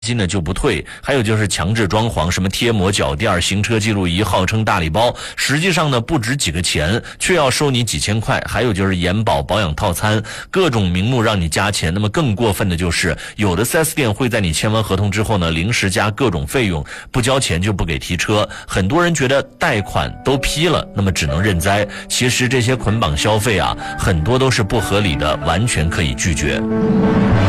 金呢就不退，还有就是强制装潢，什么贴膜脚垫、行车记录仪，号称大礼包，实际上呢不值几个钱，却要收你几千块。还有就是延保保养套餐，各种名目让你加钱。那么更过分的就是有的 4S 店会在你签完合同之后呢临时加各种费用，不交钱就不给提车。很多人觉得贷款都批了，那么只能认栽。其实这些捆绑消费啊，很多都是不合理的，完全可以拒绝。